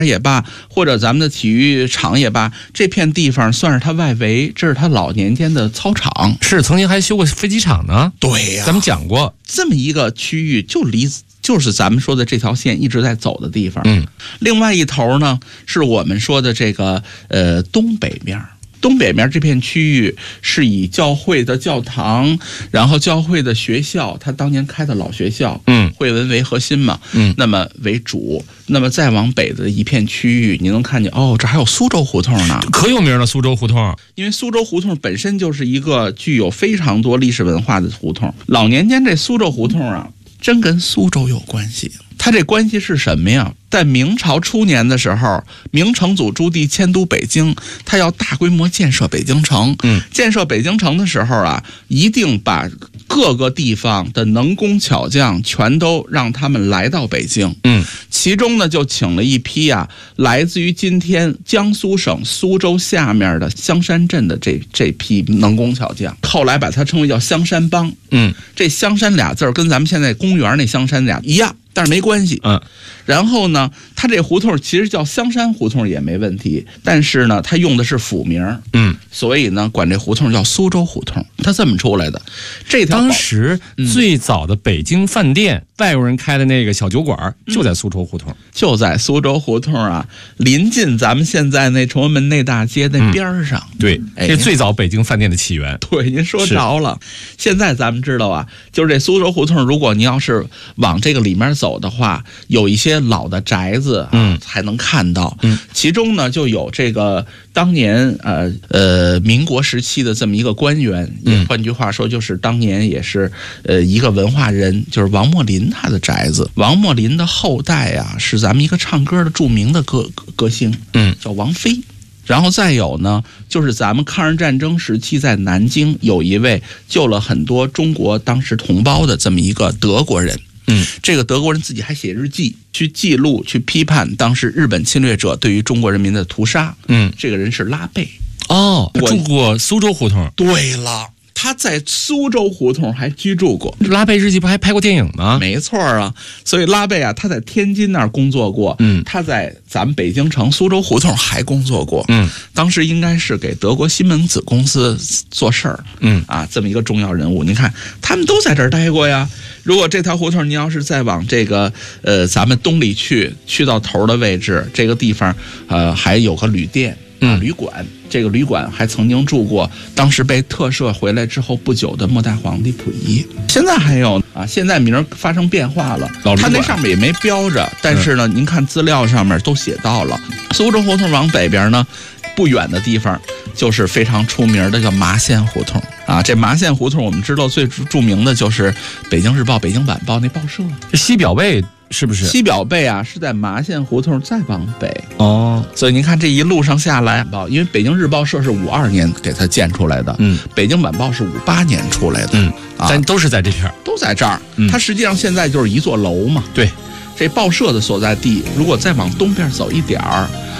也罢，或者咱们的体育场也罢，这片地方算是它外围，这是他老年间的操场， 是曾经还修过飞机场呢。 对呀， 咱们讲过这么一个区域，就是咱们说的这条线一直在走的地方。另外一头呢，是我们说的这个东北面。东北面这片区域是以教会的教堂，然后教会的学校，他当年开的老学校，惠文为核心嘛，那么为主。那么再往北的一片区域，你能看见这还有苏州胡同呢， 可有名了苏州胡同。 因为苏州胡同本身就是一个具有非常多历史文化的胡同。老年间这苏州胡同啊，真跟苏州有关系。它这关系是什么呀？在明朝初年的时候，明成祖朱棣迁都北京，他要大规模建设北京城。建设北京城的时候啊，一定把各个地方的能工巧匠全都让他们来到北京。其中呢，就请了一批来自于今天江苏省苏州下面的香山镇的这批能工巧匠，后来把它称为叫香山帮。这香山俩字跟咱们现在公园那香山俩一样，但是没关系。然后呢，他这胡同其实叫香山胡同也没问题，但是呢，他用的是府名。所以呢，管这胡同叫苏州胡同，他这么出来的。这条当时最早的北京饭店，外国人开的那个小酒馆就在苏州胡同， 就在苏州胡同啊，临近咱们现在那崇文门内大街那边上。 对，这是最早北京饭店的起源。 对，您说着了。现在咱们知道啊，就是这苏州胡同，如果您要是往这个里面走的话，有一些老的宅子还能看到。其中呢，就有这个当年民国时期的这么一个官员，也换句话说，就是当年也是一个文化人，就是王墨林他的宅子。王墨林的后代啊，是咱们一个唱歌的著名的歌星，叫王菲。然后再有呢，就是咱们抗日战争时期在南京有一位救了很多中国当时同胞的这么一个德国人。这个德国人自己还写日记，去记录、去批判当时日本侵略者对于中国人民的屠杀。这个人是拉贝。 住过苏州胡同。 对了，他在苏州胡同还居住过。 拉贝日记不还拍过电影吗？ 没错啊。所以拉贝啊，他在天津那儿工作过。他在咱们北京城苏州胡同还工作过。当时应该是给德国西门子公司做事儿。这么一个重要人物。你看，他们都在这儿待过呀。如果这条胡同你要是再往这个咱们东里去到头的位置，这个地方还有个旅店。旅馆，这个旅馆还曾经住过当时被特赦回来之后不久的末代皇帝溥仪。现在还有现在名发生变化了，他那上面也没标着，但是呢，您看资料上面都写到了。苏州胡同往北边呢，不远的地方就是非常出名的叫麻线胡同。这麻线胡同我们知道最著名的就是北京日报、北京晚报那报社。 西表背是不是？ 西表背是在麻线胡同再往北。所以您看这一路上下来，因为北京日报社是52年给它建出来的，北京晚报是58年出来的， 咱都是在这片， 都在这儿。它实际上现在就是一座楼嘛。 对， 这报社的所在地，如果再往东边走一点儿，